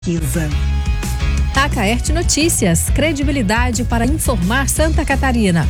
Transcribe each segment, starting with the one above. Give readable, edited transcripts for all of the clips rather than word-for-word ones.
Acaerte Notícias, credibilidade para informar Santa Catarina.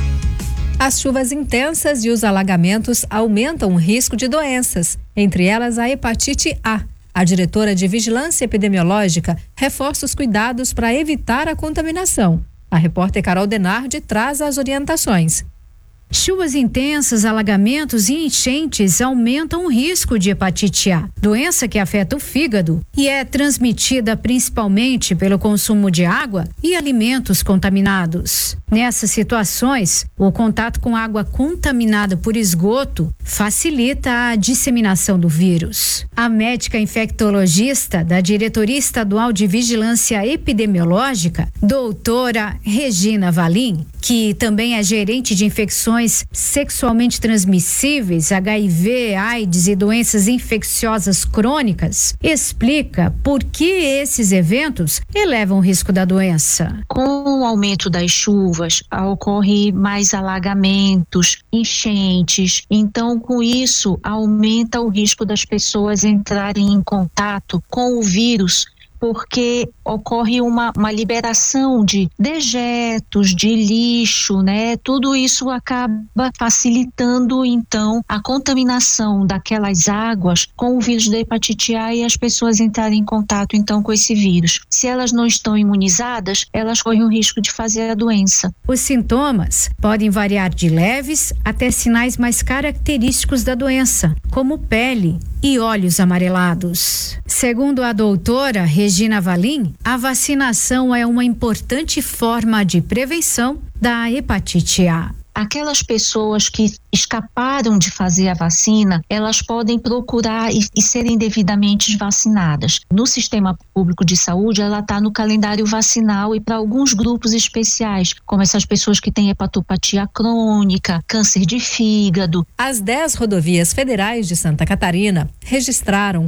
As chuvas intensas e os alagamentos aumentam o risco de doenças, entre elas a hepatite A. A diretora de Vigilância Epidemiológica reforça os cuidados para evitar a contaminação. A repórter Carol Denardi traz as orientações. Chuvas intensas, alagamentos e enchentes aumentam o risco de hepatite A, doença que afeta o fígado e é transmitida principalmente pelo consumo de água e alimentos contaminados. Nessas situações, o contato com água contaminada por esgoto facilita a disseminação do vírus. A médica infectologista da Diretoria Estadual de Vigilância Epidemiológica, doutora Regina Valim, que também é gerente de infecções sexualmente transmissíveis, HIV, AIDS e doenças infecciosas crônicas, explica por que esses eventos elevam o risco da doença. Com o aumento das chuvas, ocorre mais alagamentos, enchentes. Então, com isso, aumenta o risco das pessoas entrarem em contato com o vírus, porque ocorre uma liberação de dejetos, de lixo, né? Tudo isso acaba facilitando, então, a contaminação daquelas águas com o vírus da hepatite A e as pessoas entrarem em contato, então, com esse vírus. Se elas não estão imunizadas, elas correm o risco de fazer a doença. Os sintomas podem variar de leves até sinais mais característicos da doença, como pele e olhos amarelados. Segundo a doutora Regina Valim, a vacinação é uma importante forma de prevenção da hepatite A. Aquelas pessoas que escaparam de fazer a vacina, elas podem procurar e serem devidamente vacinadas. No sistema público de saúde, ela está no calendário vacinal e para alguns grupos especiais, como essas pessoas que têm hepatopatia crônica, câncer de fígado. As 10 rodovias federais de Santa Catarina registraram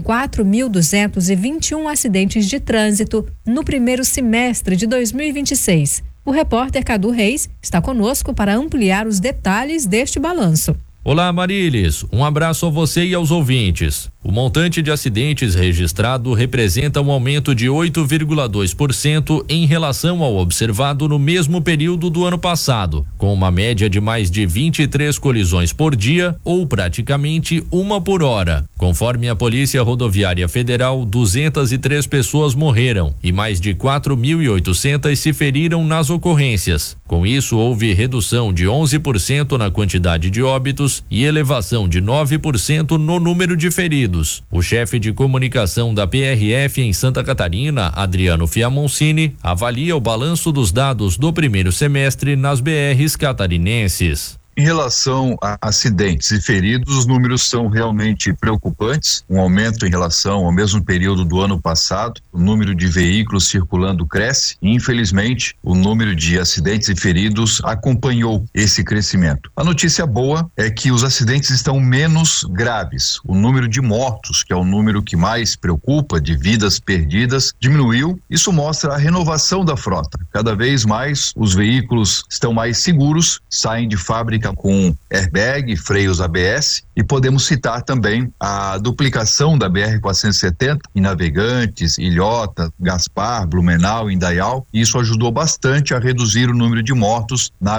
4.221 acidentes de trânsito no primeiro semestre de 2026. O repórter Cadu Reis está conosco para ampliar os detalhes deste balanço. Olá, Marilis. Um abraço a você e aos ouvintes. O montante de acidentes registrado representa um aumento de 8,2% em relação ao observado no mesmo período do ano passado, com uma média de mais de 23 colisões por dia, ou praticamente uma por hora. Conforme a Polícia Rodoviária Federal, 203 pessoas morreram e mais de 4.800 se feriram nas ocorrências. Com isso, houve redução de 11% na quantidade de óbitos e elevação de 9% no número de feridos. O chefe de comunicação da PRF em Santa Catarina, Adriano Fiamoncini, avalia o balanço dos dados do primeiro semestre nas BRs catarinenses. Em relação a acidentes e feridos, os números são realmente preocupantes. Um aumento em relação ao mesmo período do ano passado. O número de veículos circulando cresce e, infelizmente, o número de acidentes e feridos acompanhou esse crescimento. A notícia boa é que os acidentes estão menos graves. O número de mortos, que é o número que mais preocupa, de vidas perdidas, diminuiu. Isso mostra a renovação da frota. Cada vez mais os veículos estão mais seguros, saem de fábrica com airbag, freios ABS, e podemos citar também a duplicação da BR-470 em Navegantes, Ilhota, Gaspar, Blumenau, Indaial. Isso ajudou bastante a reduzir o número de mortos na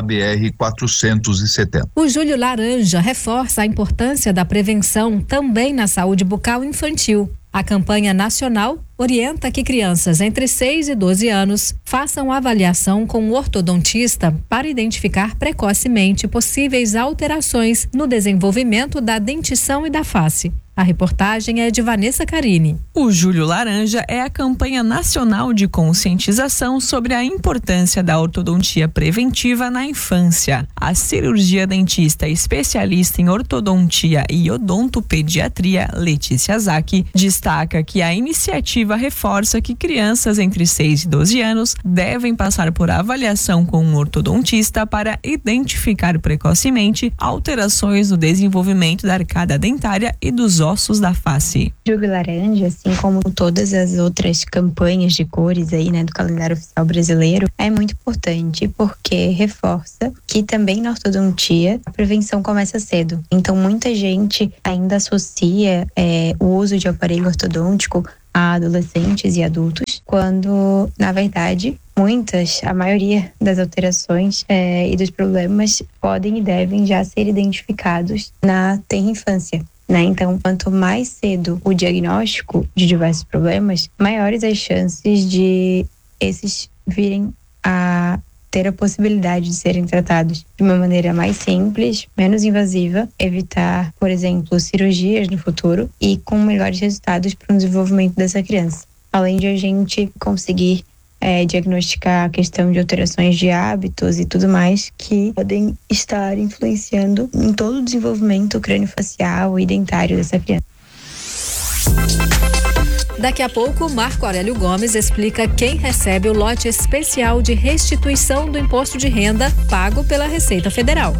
BR-470. O Júlio Laranja reforça a importância da prevenção também na saúde bucal infantil. A campanha nacional orienta que crianças entre 6 e 12 anos façam avaliação com o ortodontista para identificar precocemente possíveis alterações no desenvolvimento da dentição e da face. A reportagem é de Vanessa Carini. O Júlio Laranja é a campanha nacional de conscientização sobre a importância da ortodontia preventiva na infância. A cirurgia dentista especialista em ortodontia e odontopediatria, Letícia Zacchi, destaca que a iniciativa reforça que crianças entre 6 e 12 anos devem passar por avaliação com um ortodontista para identificar precocemente alterações no desenvolvimento da arcada dentária e dos ossos da face. Júlio Laranja, assim como todas as outras campanhas de cores aí, né, do calendário oficial brasileiro, é muito importante porque reforça que também na ortodontia a prevenção começa cedo. Então muita gente ainda associa o uso de aparelho ortodôntico a adolescentes e adultos, quando, na verdade, a maioria das alterações e dos problemas podem e devem já ser identificados na tenra infância. Então, quanto mais cedo o diagnóstico de diversos problemas, maiores as chances de esses virem a ter a possibilidade de serem tratados de uma maneira mais simples, menos invasiva, evitar, por exemplo, cirurgias no futuro e com melhores resultados para o desenvolvimento dessa criança. Além de a gente conseguir diagnosticar a questão de alterações de hábitos e tudo mais que podem estar influenciando em todo o desenvolvimento craniofacial e dentário dessa criança. Daqui a pouco, Marco Aurélio Gomes explica quem recebe o lote especial de restituição do imposto de renda pago pela Receita Federal.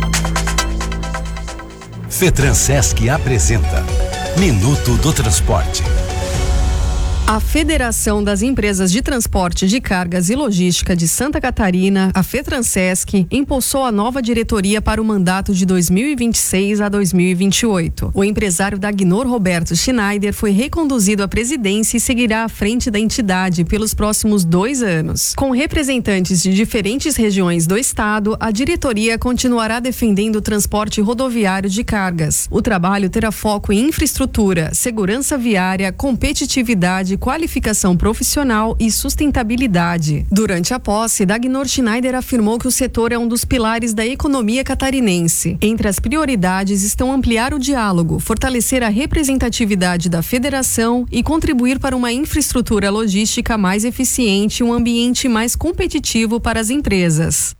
FETRANSESC apresenta Minuto do Transporte. A Federação das Empresas de Transporte de Cargas e Logística de Santa Catarina, a FETRANSESC, impulsou a nova diretoria para o mandato de 2026 a 2028. O empresário Dagnor Roberto Schneider foi reconduzido à presidência e seguirá à frente da entidade pelos próximos 2 anos. Com representantes de diferentes regiões do estado, a diretoria continuará defendendo o transporte rodoviário de cargas. O trabalho terá foco em infraestrutura, segurança viária, competitividade, qualificação profissional e sustentabilidade. Durante a posse, Dagnor Schneider afirmou que o setor é um dos pilares da economia catarinense. Entre as prioridades estão ampliar o diálogo, fortalecer a representatividade da federação e contribuir para uma infraestrutura logística mais eficiente e um ambiente mais competitivo para as empresas.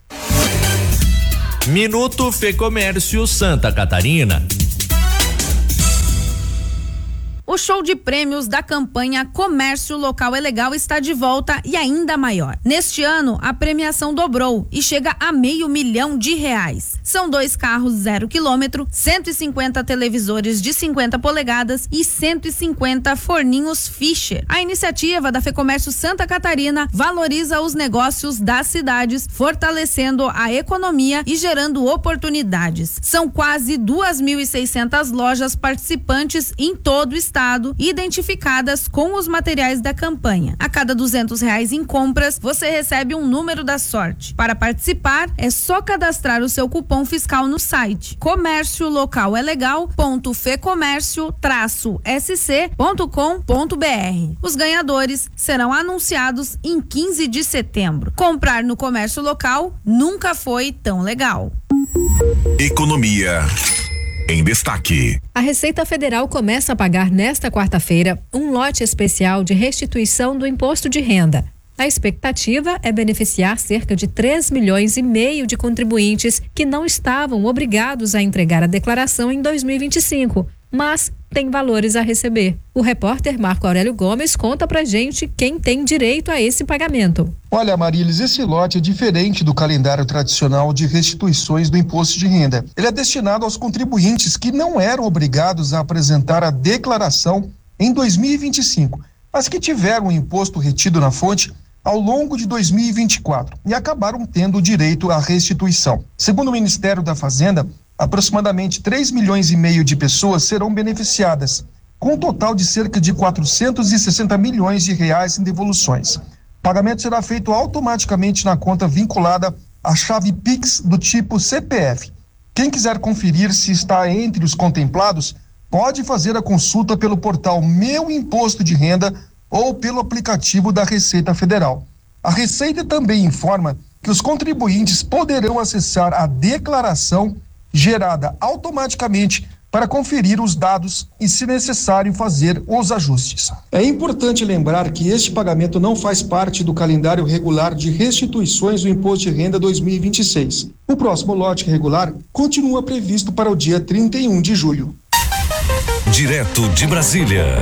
Minuto Fecomércio Santa Catarina. O show de prêmios da campanha Comércio Local é Legal está de volta e ainda maior. Neste ano, a premiação dobrou e chega a R$500 mil. São 2 carros 0 km, 150 televisores de 50 polegadas e 150 forninhos Fischer. A iniciativa da Fecomércio Santa Catarina valoriza os negócios das cidades, fortalecendo a economia e gerando oportunidades. São quase 2.600 lojas participantes em todo o estado, identificadas com os materiais da campanha. A cada R$200 em compras, você recebe um número da sorte. Para participar, é só cadastrar o seu cupom fiscal no site comérciolocalegal.fecomércio-sc.com.br. Os ganhadores serão anunciados em 15 de setembro. Comprar no comércio local nunca foi tão legal. Economia em destaque. A Receita Federal começa a pagar nesta quarta-feira um lote especial de restituição do imposto de renda. A expectativa é beneficiar cerca de 3,5 milhões de contribuintes que não estavam obrigados a entregar a declaração em 2025, mas têm valores a receber. O repórter Marco Aurélio Gomes conta pra gente quem tem direito a esse pagamento. Olha, Marilis, esse lote é diferente do calendário tradicional de restituições do imposto de renda. Ele é destinado aos contribuintes que não eram obrigados a apresentar a declaração em 2025, mas que tiveram o imposto retido na fonte ao longo de 2024 e acabaram tendo o direito à restituição. Segundo o Ministério da Fazenda, aproximadamente 3,5 milhões de pessoas serão beneficiadas, com um total de cerca de R$460 milhões em devoluções. O pagamento será feito automaticamente na conta vinculada à chave Pix do tipo CPF. Quem quiser conferir se está entre os contemplados, pode fazer a consulta pelo portal Meu Imposto de Renda ou pelo aplicativo da Receita Federal. A Receita também informa que os contribuintes poderão acessar a declaração gerada automaticamente para conferir os dados e, se necessário, fazer os ajustes. É importante lembrar que este pagamento não faz parte do calendário regular de restituições do Imposto de Renda 2026. O próximo lote regular continua previsto para o dia 31 de julho. Direto de Brasília.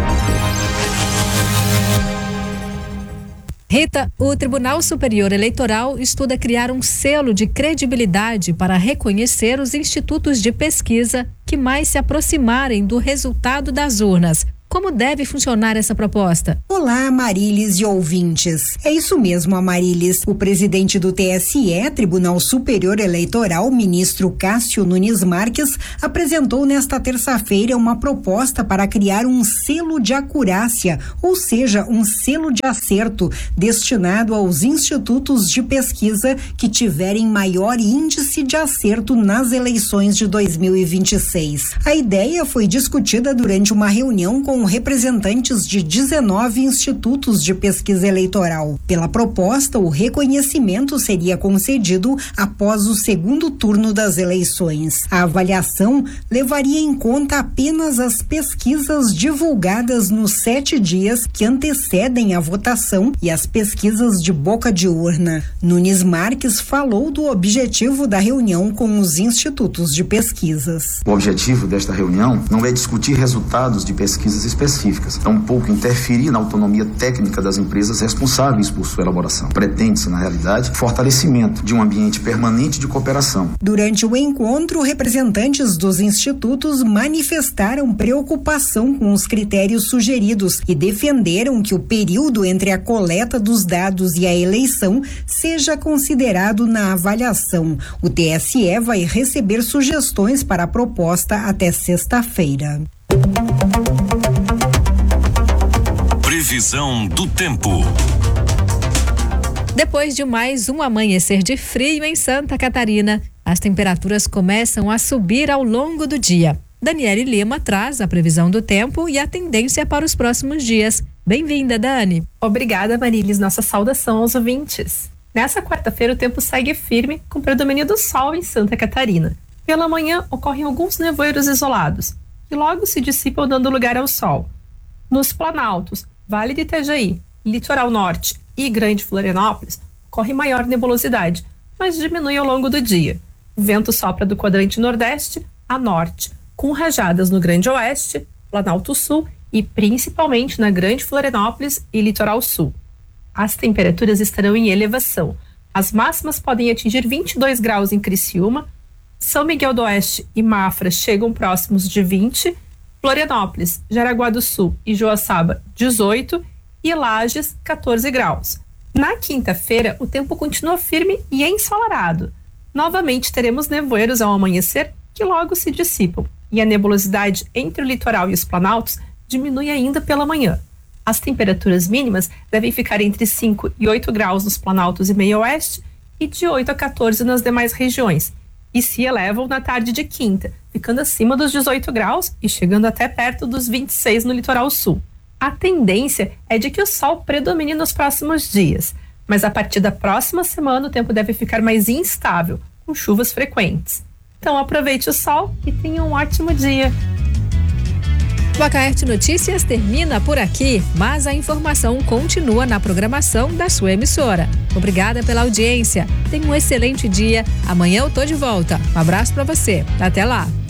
Rita, o Tribunal Superior Eleitoral estuda criar um selo de credibilidade para reconhecer os institutos de pesquisa que mais se aproximarem do resultado das urnas. Como deve funcionar essa proposta? Olá, Marilis e ouvintes. É isso mesmo, Amarilis. O presidente do TSE, Tribunal Superior Eleitoral, ministro Cássio Nunes Marques, apresentou nesta terça-feira uma proposta para criar um selo de acurácia, ou seja, um selo de acerto, destinado aos institutos de pesquisa que tiverem maior índice de acerto nas eleições de 2026. A ideia foi discutida durante uma reunião com representantes de 19 institutos de pesquisa eleitoral. Pela proposta, o reconhecimento seria concedido após o segundo turno das eleições. A avaliação levaria em conta apenas as pesquisas divulgadas nos 7 dias que antecedem a votação e as pesquisas de boca de urna. Nunes Marques falou do objetivo da reunião com os institutos de pesquisas. O objetivo desta reunião não é discutir resultados de pesquisas específicas, tampouco interferir na autonomia técnica das empresas responsáveis por sua elaboração. Pretende-se, na realidade, fortalecimento de um ambiente permanente de cooperação. Durante o encontro, representantes dos institutos manifestaram preocupação com os critérios sugeridos e defenderam que o período entre a coleta dos dados e a eleição seja considerado na avaliação. O TSE vai receber sugestões para a proposta até sexta-feira. Previsão do tempo. Depois de mais um amanhecer de frio em Santa Catarina, as temperaturas começam a subir ao longo do dia. Daniele Lima traz a previsão do tempo e a tendência para os próximos dias. Bem-vinda, Dani. Obrigada, Marilis. Nossa saudação aos ouvintes. Nessa quarta-feira, o tempo segue firme, com predomínio do sol em Santa Catarina. Pela manhã, ocorrem alguns nevoeiros isolados, que logo se dissipam dando lugar ao sol. Nos Planaltos, Vale de Itajaí, Litoral Norte e Grande Florianópolis, ocorre maior nebulosidade, mas diminui ao longo do dia. O vento sopra do quadrante nordeste a norte, com rajadas no Grande Oeste, Planalto Sul e principalmente na Grande Florianópolis e Litoral Sul. As temperaturas estarão em elevação. As máximas podem atingir 22 graus em Criciúma, São Miguel do Oeste e Mafra chegam próximos de 20, Florianópolis, Jaraguá do Sul e Joaçaba, 18 e Lages, 14 graus. Na quinta-feira, o tempo continua firme e ensolarado. Novamente teremos nevoeiros ao amanhecer que logo se dissipam e a nebulosidade entre o litoral e os planaltos diminui ainda pela manhã. As temperaturas mínimas devem ficar entre 5 e 8 graus nos planaltos e meio oeste e de 8 a 14 nas demais regiões, e se elevam na tarde de quinta, ficando acima dos 18 graus e chegando até perto dos 26 no litoral sul. A tendência é de que o sol predomine nos próximos dias, mas a partir da próxima semana o tempo deve ficar mais instável, com chuvas frequentes. Então aproveite o sol e tenha um ótimo dia. O Acaerte Notícias termina por aqui, mas a informação continua na programação da sua emissora. Obrigada pela audiência. Tenha um excelente dia. Amanhã eu tô de volta. Um abraço para você. Até lá.